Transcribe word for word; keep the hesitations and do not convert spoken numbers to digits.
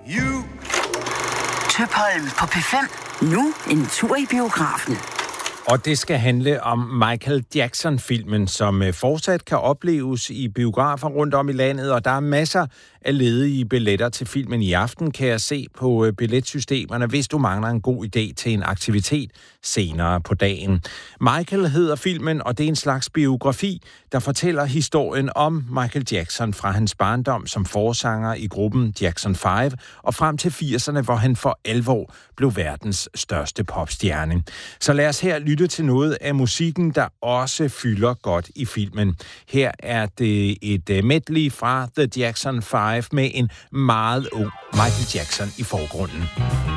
You. Tøpholm på P fem. Nu en tur i biografen. Og det skal handle om Michael Jackson-filmen, som fortsat kan opleves i biografer rundt om i landet, og der er masser af ledige billetter til filmen i aften, kan jeg se på billetsystemerne, hvis du mangler en god idé til en aktivitet senere på dagen. Michael hedder filmen, og det er en slags biografi, der fortæller historien om Michael Jackson fra hans barndom som forsanger i gruppen Jackson fem, og frem til firserne, hvor han for alvor blev verdens største popstjerne. Så lad os her lytte til noget af musikken, der også fylder godt i filmen. Her er det et medley fra The Jackson fem med en meget ung Michael Jackson i forgrunden.